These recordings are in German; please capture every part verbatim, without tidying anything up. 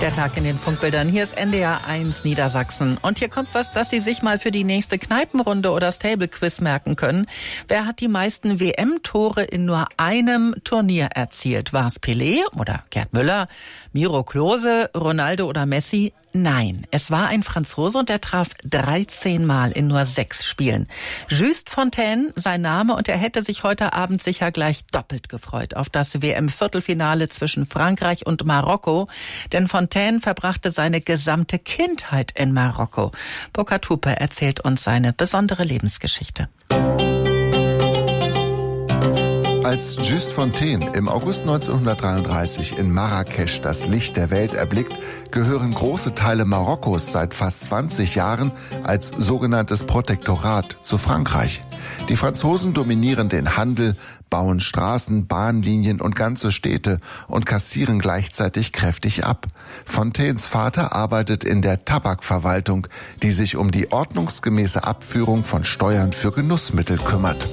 Der Tag in den Funkbildern. Hier ist N D R eins Niedersachsen. Und hier kommt was, das Sie sich mal für die nächste Kneipenrunde oder Stable-Quiz merken können. Wer hat die meisten W M-Tore in nur einem Turnier erzielt? War es Pelé oder Gerd Müller, Miro Klose, Ronaldo oder Messi? Nein, es war ein Franzose und er traf dreizehn Mal in nur sechs Spielen. Just Fontaine, sein Name, und er hätte sich heute Abend sicher gleich doppelt gefreut auf das W M-Viertelfinale zwischen Frankreich und Marokko. Denn Fontaine verbrachte seine gesamte Kindheit in Marokko. Burkhard Hupe erzählt uns seine besondere Lebensgeschichte. Als Just Fontaine im August neunzehnhundertdreiunddreißig in Marrakesch das Licht der Welt erblickt, gehören große Teile Marokkos seit fast zwanzig Jahren als sogenanntes Protektorat zu Frankreich. Die Franzosen dominieren den Handel, bauen Straßen, Bahnlinien und ganze Städte und kassieren gleichzeitig kräftig ab. Fontaines Vater arbeitet in der Tabakverwaltung, die sich um die ordnungsgemäße Abführung von Steuern für Genussmittel kümmert.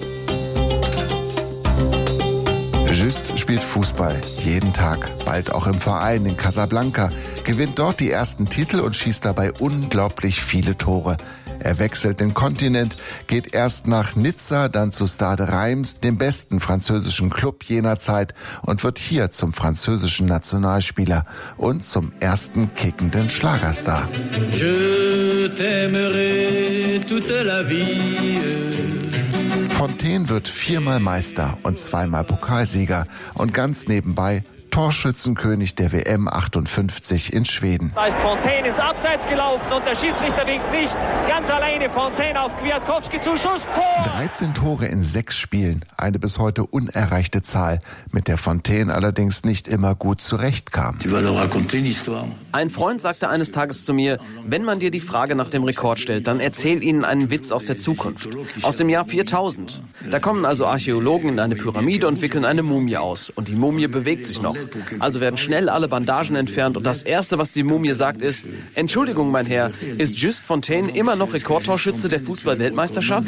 Just spielt Fußball, jeden Tag, bald auch im Verein in Casablanca, gewinnt dort die ersten Titel und schießt dabei unglaublich viele Tore. Er wechselt den Kontinent, geht erst nach Nizza, dann zu Stade Reims, dem besten französischen Club jener Zeit, und wird hier zum französischen Nationalspieler und zum ersten kickenden Schlagerstar. Je t'aimerai toute la vie. Fontaine wird viermal Meister und zweimal Pokalsieger und ganz nebenbei Torschützenkönig der W M achtundfünfzig in Schweden. Da ist Fontaine ins Abseits gelaufen und der Schiedsrichter winkt nicht. Ganz alleine Fontaine auf Kwiatkowski zu Schuss. Tor! dreizehn Tore in sechs Spielen, eine bis heute unerreichte Zahl, mit der Fontaine allerdings nicht immer gut zurechtkam. Ein Freund sagte eines Tages zu mir, wenn man dir die Frage nach dem Rekord stellt, dann erzähl ihnen einen Witz aus der Zukunft. Aus dem Jahr viertausend. Da kommen also Archäologen in eine Pyramide und wickeln eine Mumie aus. Und die Mumie bewegt sich noch. Also werden schnell alle Bandagen entfernt und das Erste, was die Mumie sagt, ist: Entschuldigung, mein Herr, ist Just Fontaine immer noch Rekordtorschütze der Fußball-Weltmeisterschaft?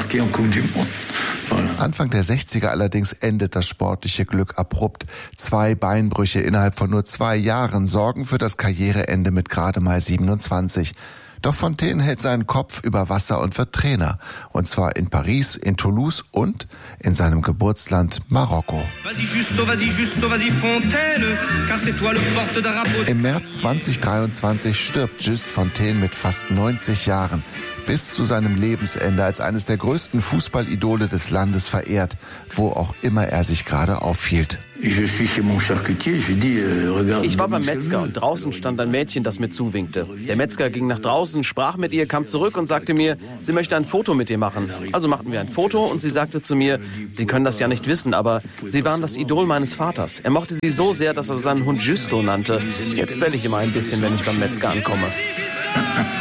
Anfang der sechziger allerdings endet das sportliche Glück abrupt. Zwei Beinbrüche innerhalb von nur zwei Jahren sorgen für das Karriereende mit gerade mal siebenundzwanzig. Doch Fontaine hält seinen Kopf über Wasser und wird Trainer. Und zwar in Paris, in Toulouse und in seinem Geburtsland Marokko. Im März zweitausenddreiundzwanzig stirbt Just Fontaine mit fast neunzig Jahren. Bis zu seinem Lebensende als eines der größten Fußballidole des Landes verehrt, wo auch immer er sich gerade aufhielt. Ich war beim Metzger und draußen stand ein Mädchen, das mir zuwinkte. Der Metzger ging nach draußen, sprach mit ihr, kam zurück und sagte mir, sie möchte ein Foto mit ihr machen. Also machten wir ein Foto und sie sagte zu mir, Sie können das ja nicht wissen, aber Sie waren das Idol meines Vaters. Er mochte sie so sehr, dass er seinen Hund Justo nannte. Jetzt belle ich immer ein bisschen, wenn ich beim Metzger ankomme.